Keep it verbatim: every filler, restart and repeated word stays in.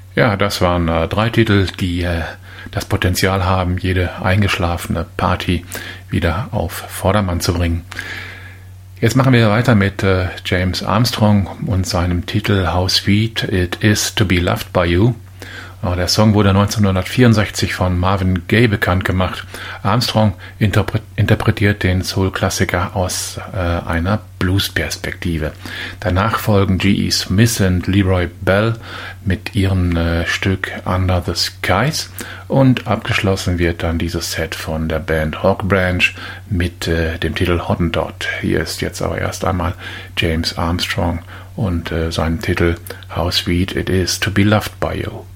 Ja, das waren äh, drei Titel, die äh, das Potenzial haben, jede eingeschlafene Party wieder auf Vordermann zu bringen. Jetzt machen wir weiter mit äh, James Armstrong und seinem Titel How Sweet It Is to Be Loved by You. Der Song wurde neunzehnhundertvierundsechzig von Marvin Gaye bekannt gemacht. Armstrong interpre- interpretiert den Soul-Klassiker aus äh, einer Blues-Perspektive. Danach folgen G E. Smith und Leroy Bell mit ihrem äh, Stück Under the Skies und abgeschlossen wird dann dieses Set von der Band Hawk Branch mit äh, dem Titel Hottentot. Hier ist jetzt aber erst einmal James Armstrong und äh, seinen Titel How Sweet It Is to Be Loved by You.